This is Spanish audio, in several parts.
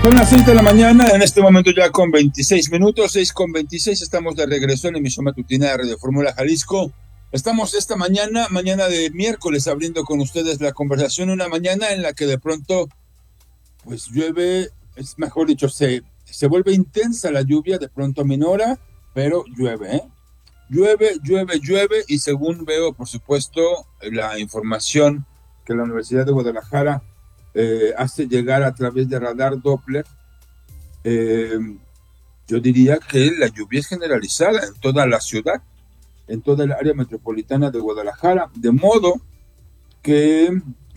Son las 6 de la mañana, en este momento ya con 26 minutos, 6:26, estamos de regreso en emisión matutina de Radio Fórmula Jalisco. Estamos esta mañana de miércoles, abriendo con ustedes la conversación, una mañana en la que de pronto, pues llueve, es mejor dicho, se vuelve intensa la lluvia, de pronto aminora, pero llueve, ¿eh? Llueve, y según veo, por supuesto, la información que la Universidad de Guadalajara hace llegar a través de radar Doppler, eh, yo diría que la lluvia es generalizada en toda la ciudad, en toda el área metropolitana de Guadalajara, de modo que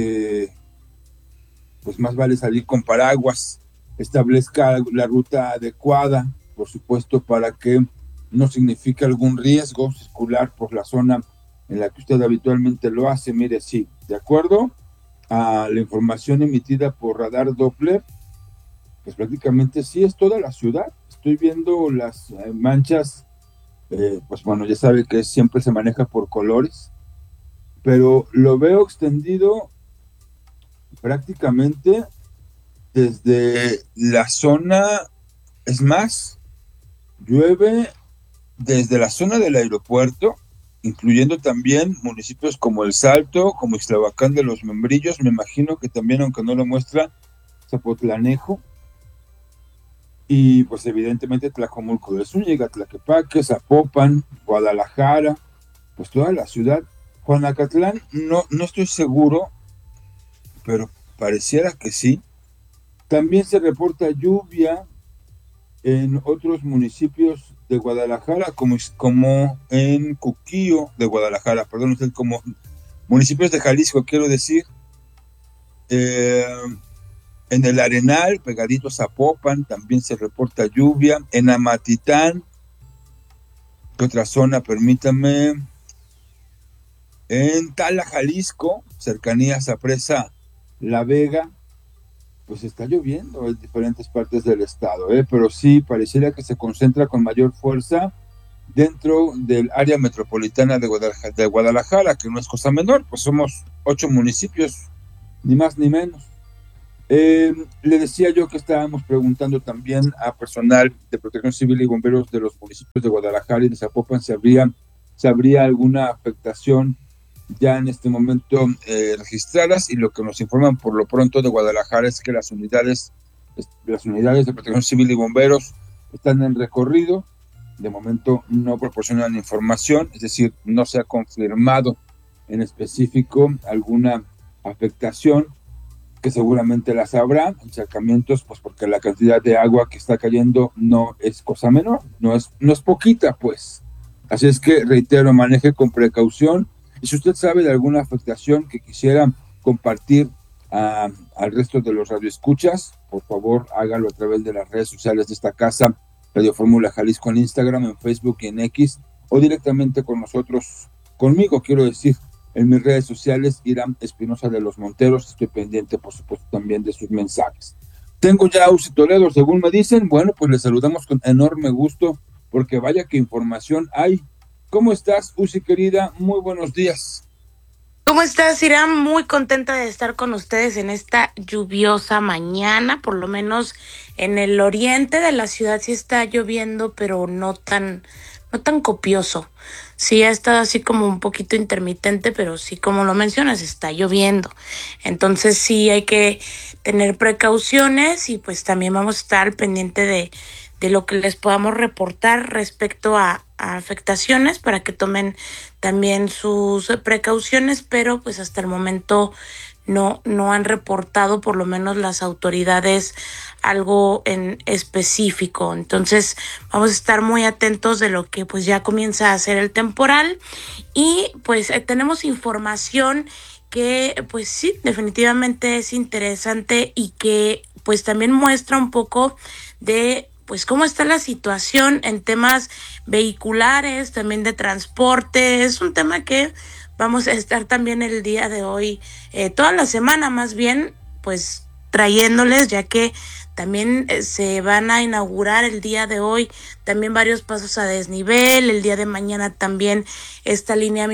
pues más vale salir con paraguas, establezca la ruta adecuada, por supuesto, para que no signifique algún riesgo circular por la zona en la que usted habitualmente lo hace. Mire, sí, de acuerdo a la información emitida por radar Doppler, pues prácticamente sí es toda la ciudad. Estoy viendo las manchas, pues bueno, ya sabe que siempre se maneja por colores, pero lo veo extendido prácticamente desde la zona, es más, llueve desde la zona del aeropuerto, incluyendo también municipios como El Salto, como Ixtlahuacán de los Membrillos, me imagino que también, aunque no lo muestra, Zapotlanejo, y pues evidentemente Tlajomulco de Zúñiga, Tlaquepaque, Zapopan, Guadalajara, pues toda la ciudad. Juanacatlán, no estoy seguro, pero pareciera que sí. También se reporta lluvia en otros municipios de Guadalajara, como en Cuquío de Guadalajara, perdón, usted, como municipios de Jalisco, quiero decir. En el Arenal, pegadito a Zapopan, también se reporta lluvia. En Amatitán, ¿qué otra zona? Permítame. En Tala, Jalisco, cercanías a Presa La Vega, pues está lloviendo en diferentes partes del estado, pero sí pareciera que se concentra con mayor fuerza dentro del área metropolitana de Guadalajara, que no es cosa menor, pues somos 8 municipios, ni más ni menos. Le decía yo que estábamos preguntando también a personal de Protección Civil y bomberos de los municipios de Guadalajara y de Zapopan si habría alguna afectación ya en este momento registradas, y lo que nos informan por lo pronto de Guadalajara es que las unidades de Protección Civil y bomberos están en recorrido. De momento no proporcionan información, es decir, no se ha confirmado en específico alguna afectación, que seguramente las habrá, encharcamientos, pues porque la cantidad de agua que está cayendo no es cosa menor, no es poquita, pues. Así es que, reitero, maneje con precaución, y si usted sabe de alguna afectación que quisiera compartir al resto de los radioescuchas, por favor hágalo a través de las redes sociales de esta casa, Radio Fórmula Jalisco, en Instagram, en Facebook y en X, o directamente con nosotros, conmigo, quiero decir, en mis redes sociales, Irán Espinosa de los Monteros. Estoy pendiente, por supuesto, también de sus mensajes. Tengo ya a Uzi Toledo, según me dicen. Bueno, pues les saludamos con enorme gusto, porque vaya que información hay. ¿Cómo estás, Uzi, querida? Muy buenos días. ¿Cómo estás, Irán? Muy contenta de estar con ustedes en esta lluviosa mañana, por lo menos en el oriente de la ciudad sí está lloviendo, pero no tan copioso. Sí ha estado así como un poquito intermitente, pero sí, como lo mencionas, está lloviendo. Entonces sí hay que tener precauciones y pues también vamos a estar al pendiente de lo que les podamos reportar respecto a afectaciones para que tomen también sus precauciones, pero pues hasta el momento no han reportado, por lo menos las autoridades, algo en específico. Entonces vamos a estar muy atentos de lo que pues ya comienza a ser el temporal, y pues tenemos información que pues sí, definitivamente es interesante y que pues también muestra un poco de pues cómo está la situación en temas vehiculares, también de transporte. Es un tema que vamos a estar también el día de hoy, toda la semana más bien, pues trayéndoles, ya que también se van a inaugurar el día de hoy también varios pasos a desnivel. El día de mañana también esta línea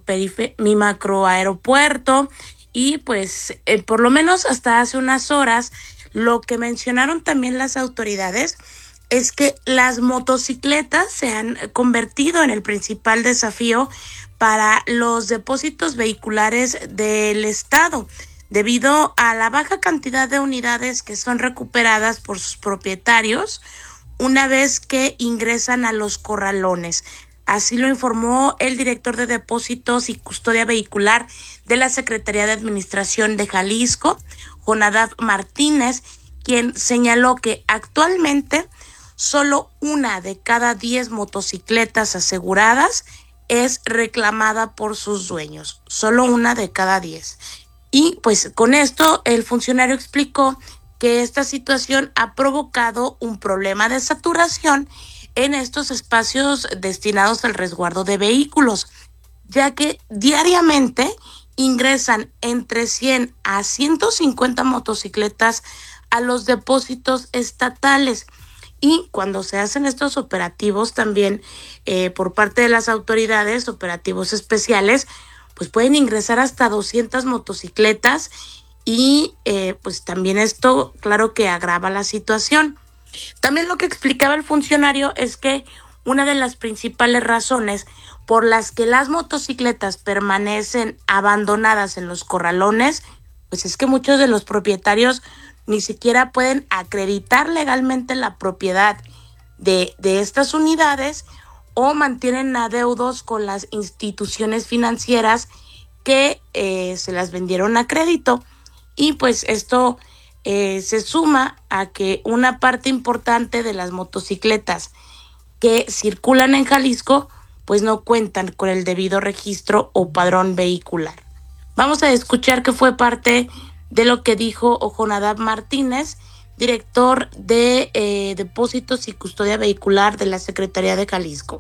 mi macro aeropuerto, y pues por lo menos hasta hace unas horas Lo que mencionaron también las autoridades es que las motocicletas se han convertido en el principal desafío para los depósitos vehiculares del estado, debido a la baja cantidad de unidades que son recuperadas por sus propietarios una vez que ingresan a los corralones. Así lo informó el director de depósitos y custodia vehicular de la Secretaría de Administración de Jalisco, Jonadab Martínez, quien señaló que actualmente solo una de cada 10 motocicletas aseguradas es reclamada por sus dueños, solo una de cada 10. Y pues con esto el funcionario explicó que esta situación ha provocado un problema de saturación en estos espacios destinados al resguardo de vehículos, ya que diariamente ingresan entre 100 a 150 motocicletas a los depósitos estatales. Y cuando se hacen estos operativos también por parte de las autoridades, operativos especiales, pues pueden ingresar hasta 200 motocicletas y pues también esto, claro que agrava la situación. También lo que explicaba el funcionario es que una de las principales razones por las que las motocicletas permanecen abandonadas en los corralones, pues es que muchos de los propietarios ni siquiera pueden acreditar legalmente la propiedad de estas unidades o mantienen adeudos con las instituciones financieras que se las vendieron a crédito. Y pues esto se suma a que una parte importante de las motocicletas que circulan en Jalisco pues no cuentan con el debido registro o padrón vehicular. Vamos a escuchar qué fue parte de lo que dijo Jonadab Martínez, director de Depósitos y Custodia Vehicular de la Secretaría de Jalisco.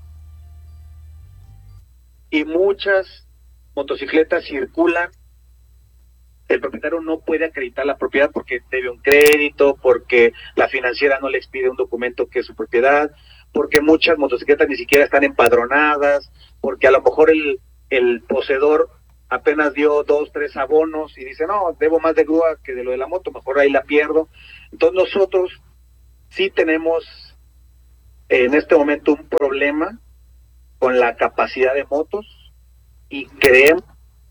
Y muchas motocicletas circulan, el propietario no puede acreditar la propiedad porque debe un crédito, porque la financiera no le expide un documento que es su propiedad, porque muchas motocicletas ni siquiera están empadronadas, porque a lo mejor el poseedor apenas dio 2, 3 abonos y dice, no, debo más de grúa que de lo de la moto, mejor ahí la pierdo. Entonces nosotros sí tenemos en este momento un problema con la capacidad de motos y creemos.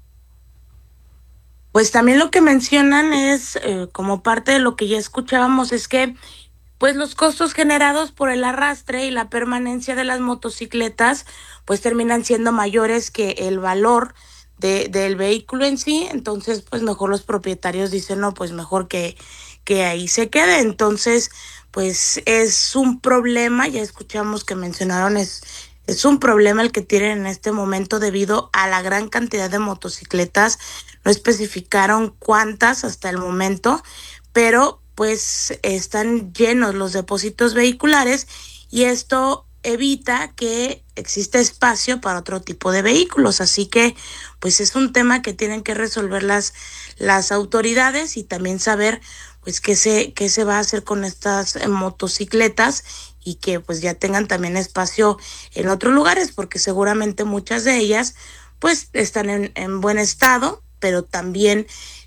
Pues también lo que mencionan es, como parte de lo que ya escuchábamos, es que pues los costos generados por el arrastre y la permanencia de las motocicletas pues terminan siendo mayores que el valor del vehículo en sí. Entonces pues mejor los propietarios dicen, no, pues mejor que ahí se quede. Entonces pues es un problema, ya escuchamos que mencionaron, es un problema el que tienen en este momento debido a la gran cantidad de motocicletas. No especificaron cuántas hasta el momento, pero pues están llenos los depósitos vehiculares y esto evita que exista espacio para otro tipo de vehículos. Así que pues es un tema que tienen que resolver las autoridades y también saber pues qué se va a hacer con estas motocicletas y que pues ya tengan también espacio en otros lugares, porque seguramente muchas de ellas pues están en buen estado, pero también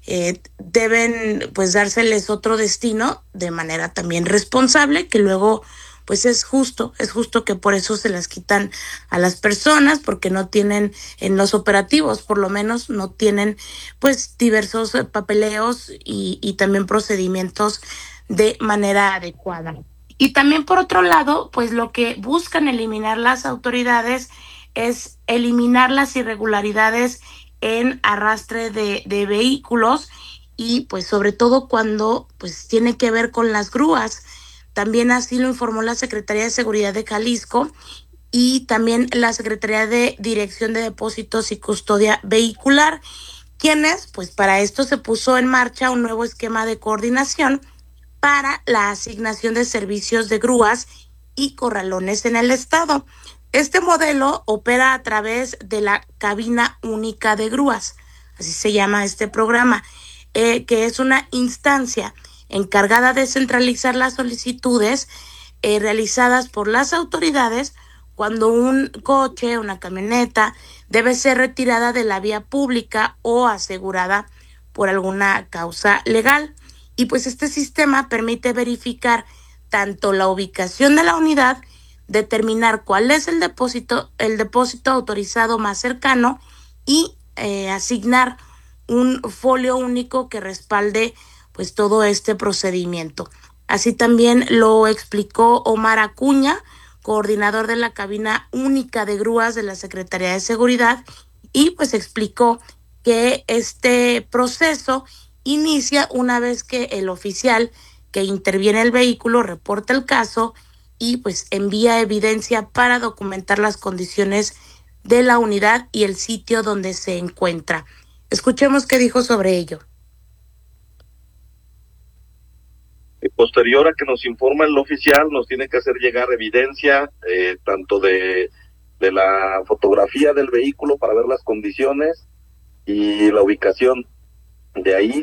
deben pues dárseles otro destino de manera también responsable, que luego pues es justo que por eso se las quitan a las personas, porque no tienen en los operativos, por lo menos no tienen pues diversos papeleos y también procedimientos de manera adecuada. Y también por otro lado, pues lo que buscan eliminar las autoridades es eliminar las irregularidades en arrastre de vehículos y pues sobre todo cuando pues tiene que ver con las grúas. También así lo informó la Secretaría de Seguridad de Jalisco y también la Secretaría de Dirección de Depósitos y Custodia Vehicular, quienes pues para esto se puso en marcha un nuevo esquema de coordinación para la asignación de servicios de grúas y corralones en el estado. Este modelo opera a través de la cabina única de grúas, así se llama este programa, que es una instancia encargada de centralizar las solicitudes realizadas por las autoridades cuando un coche, una camioneta, debe ser retirada de la vía pública o asegurada por alguna causa legal. Y pues este sistema permite verificar tanto la ubicación de la unidad, determinar cuál es el depósito autorizado más cercano y asignar un folio único que respalde pues todo este procedimiento. Así también lo explicó Omar Acuña, coordinador de la cabina única de grúas de la Secretaría de Seguridad, y pues explicó que este proceso inicia una vez que el oficial que interviene el vehículo reporta el caso y pues envía evidencia para documentar las condiciones de la unidad y el sitio donde se encuentra. Escuchemos qué dijo sobre ello. Posterior a que nos informa el oficial, nos tiene que hacer llegar evidencia, tanto de la fotografía del vehículo para ver las condiciones y la ubicación. De ahí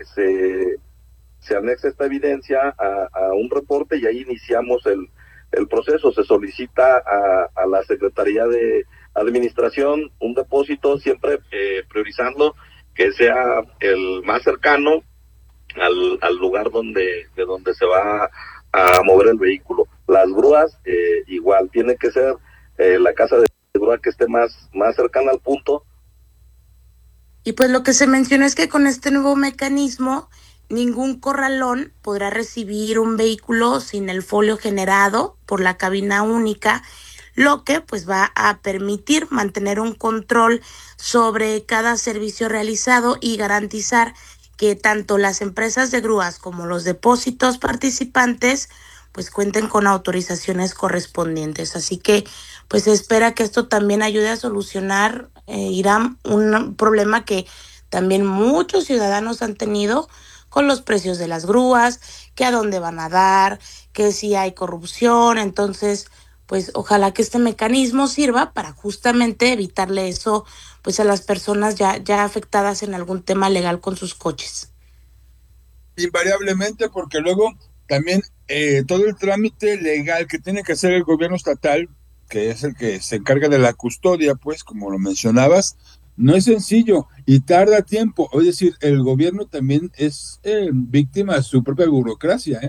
se anexa esta evidencia a un reporte y ahí iniciamos el proceso. Se solicita a la Secretaría de Administración un depósito, siempre priorizando que sea el más cercano al lugar de donde se va a mover el vehículo. Las grúas, igual, tiene que ser la casa de grúa que esté más cercana al punto. Y pues lo que se mencionó es que con este nuevo mecanismo, ningún corralón podrá recibir un vehículo sin el folio generado por la cabina única, lo que pues va a permitir mantener un control sobre cada servicio realizado y garantizar que tanto las empresas de grúas como los depósitos participantes pues cuenten con autorizaciones correspondientes. Así que pues se espera que esto también ayude a solucionar, Irán, un problema que también muchos ciudadanos han tenido con los precios de las grúas, que a dónde van a dar, que si hay corrupción. Entonces, pues ojalá que este mecanismo sirva para justamente evitarle eso pues a las personas ya afectadas en algún tema legal con sus coches. Invariablemente, porque luego también todo el trámite legal que tiene que hacer el gobierno estatal, que es el que se encarga de la custodia, pues como lo mencionabas, no es sencillo y tarda tiempo. Es decir, el gobierno también es víctima de su propia burocracia.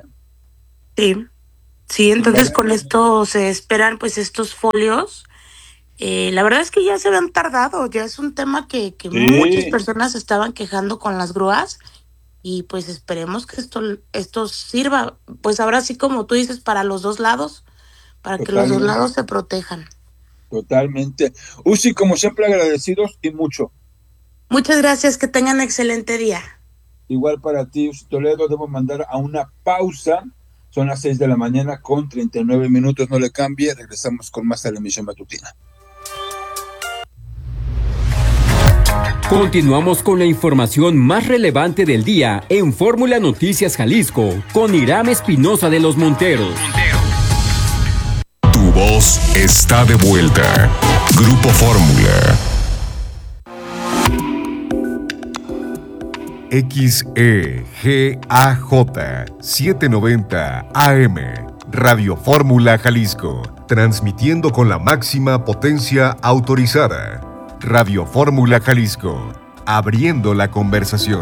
Sí, entonces con esto se esperan pues estos folios. La verdad es que ya se habían tardado, ya es un tema que sí. Muchas personas estaban quejando con las grúas y pues esperemos que esto sirva, pues ahora sí como tú dices, para los dos lados, para que los dos lados se protejan. Totalmente. Uzi, como siempre, agradecidos y mucho. Muchas gracias, que tengan excelente día. Igual para ti, Uzi Toledo, debo mandar a una pausa. Son las 6 de la mañana con 39 minutos, no le cambie, regresamos con más a la emisión matutina. Continuamos con la información más relevante del día en Fórmula Noticias Jalisco con Irán Espinosa de los Monteros. Tu voz está de vuelta. Grupo Fórmula. XEGAJ 790 AM. Radio Fórmula Jalisco. Transmitiendo con la máxima potencia autorizada. Radio Fórmula Jalisco, abriendo la conversación.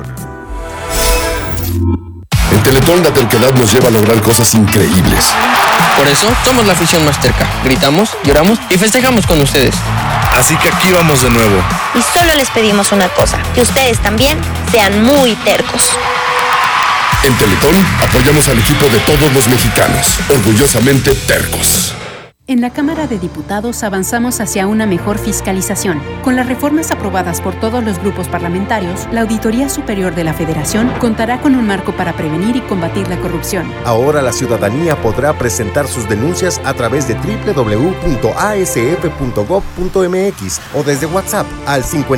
En Teletón la terquedad nos lleva a lograr cosas increíbles. Por eso somos la afición más terca. Gritamos, lloramos y festejamos con ustedes. Así que aquí vamos de nuevo. Y solo les pedimos una cosa, que ustedes también sean muy tercos. En Teletón apoyamos al equipo de todos los mexicanos, orgullosamente tercos. En la Cámara de Diputados avanzamos hacia una mejor fiscalización. Con las reformas aprobadas por todos los grupos parlamentarios, la Auditoría Superior de la Federación contará con un marco para prevenir y combatir la corrupción. Ahora la ciudadanía podrá presentar sus denuncias a través de www.asf.gov.mx o desde WhatsApp al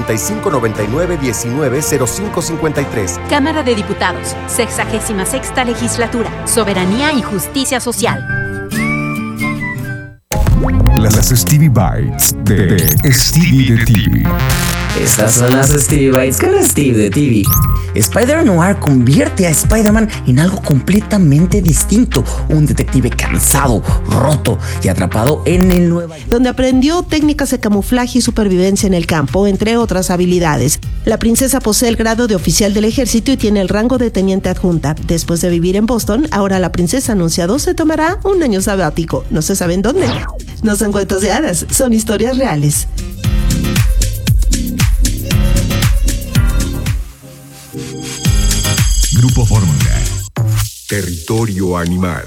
5599-190553. Cámara de Diputados, 66ª Legislatura, Soberanía y Justicia Social. Las Stevie Bites de Stevie de TV. Estas son las Stevie Bites con Steve de TV. Spider-Noir convierte a Spider-Man en algo completamente distinto, un detective cansado, roto y atrapado en el Nueva York, donde aprendió técnicas de camuflaje y supervivencia en el campo, entre otras habilidades. La princesa posee el grado de oficial del ejército y tiene el rango de teniente adjunta. Después de vivir en Boston, ahora la princesa anunciado se tomará un año sabático. No se sabe en dónde. No son cuentos de hadas, son historias reales. Grupo Fórmula. Territorio animal.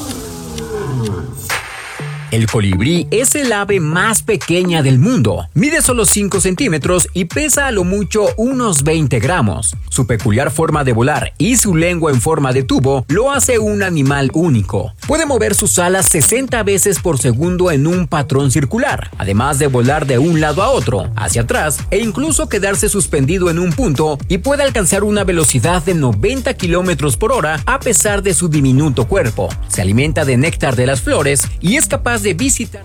El colibrí es el ave más pequeña del mundo. Mide solo 5 centímetros y pesa a lo mucho unos 20 gramos. Su peculiar forma de volar y su lengua en forma de tubo lo hace un animal único. Puede mover sus alas 60 veces por segundo en un patrón circular, además de volar de un lado a otro, hacia atrás e incluso quedarse suspendido en un punto, y puede alcanzar una velocidad de 90 kilómetros por hora a pesar de su diminuto cuerpo. Se alimenta de néctar de las flores y es capaz de visitar.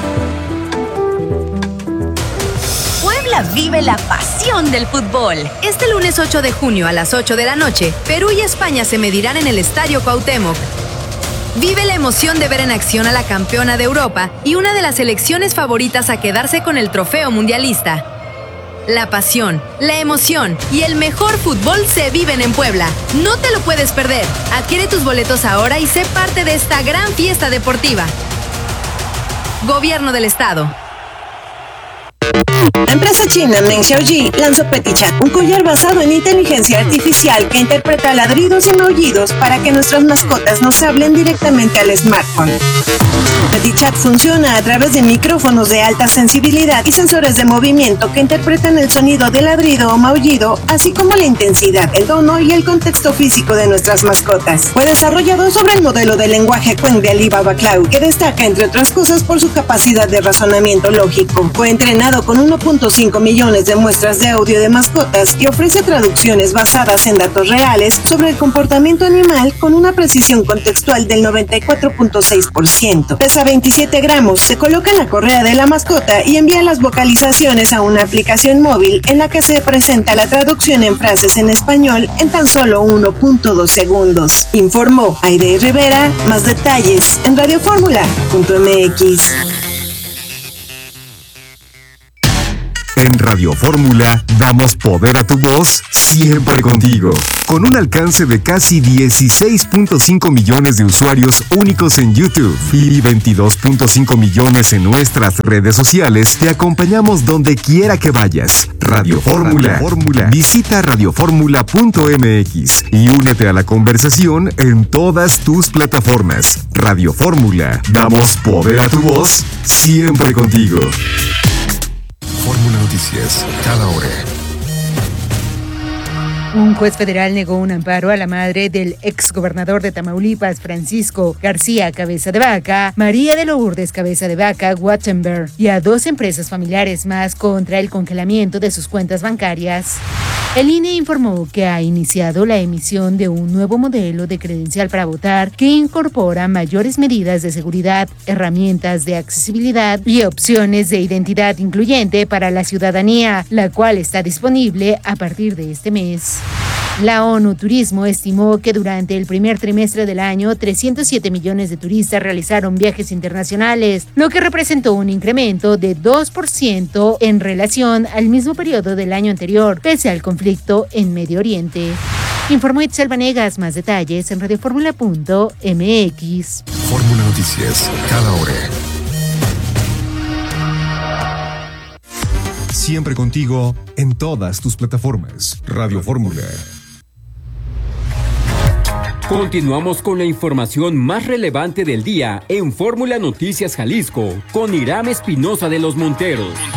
Puebla vive la pasión del fútbol. Este lunes 8 de junio a las 8 de la noche, Perú y España se medirán en el Estadio Cuauhtémoc. Vive la emoción de ver en acción a la campeona de Europa y una de las selecciones favoritas a quedarse con el trofeo mundialista. La pasión, la emoción y el mejor fútbol se viven en Puebla. No te lo puedes perder. Adquiere tus boletos ahora y sé parte de esta gran fiesta deportiva. Gobierno del Estado. La empresa china Meng Xiaoji lanzó PetiChat, un collar basado en inteligencia artificial que interpreta ladridos y maullidos para que nuestras mascotas nos hablen directamente al smartphone. PetiChat funciona a través de micrófonos de alta sensibilidad y sensores de movimiento que interpretan el sonido de ladrido o maullido, así como la intensidad, el tono y el contexto físico de nuestras mascotas. Fue desarrollado sobre el modelo de lenguaje Qwen de Alibaba Cloud, que destaca, entre otras cosas, por su capacidad de razonamiento lógico. Fue entrenado con 1.5 millones de muestras de audio de mascotas y ofrece traducciones basadas en datos reales sobre el comportamiento animal con una precisión contextual del 94.6%. Pesa 27 gramos, se coloca en la correa de la mascota y envía las vocalizaciones a una aplicación móvil en la que se presenta la traducción en frases en español en tan solo 1.2 segundos. Informó Aide Rivera. Más detalles en radioformula.mx. En Radio Fórmula damos poder a tu voz siempre contigo. Con un alcance de casi 16.5 millones de usuarios únicos en YouTube y 22.5 millones en nuestras redes sociales, te acompañamos donde quiera que vayas. Radio Fórmula. Visita radioformula.mx y únete a la conversación en todas tus plataformas. Radio Fórmula. Damos poder a tu voz siempre contigo. Fórmula Noticias, cada hora. Un juez federal negó un amparo a la madre del exgobernador de Tamaulipas, Francisco García Cabeza de Vaca, María de Lourdes Cabeza de Vaca Wattenberg, y a 2 empresas familiares más contra el congelamiento de sus cuentas bancarias. El INE informó que ha iniciado la emisión de un nuevo modelo de credencial para votar que incorpora mayores medidas de seguridad, herramientas de accesibilidad y opciones de identidad incluyente para la ciudadanía, la cual está disponible a partir de este mes. La ONU Turismo estimó que durante el primer trimestre del año, 307 millones de turistas realizaron viajes internacionales, lo que representó un incremento de 2% en relación al mismo periodo del año anterior, pese al conflicto en Medio Oriente. Informó Itzel Vanegas. Más detalles en radioformula.mx. Fórmula Noticias, cada hora. Siempre contigo en todas tus plataformas. Radio Fórmula. Continuamos con la información más relevante del día en Fórmula Noticias Jalisco con Irán Espinosa de los Monteros.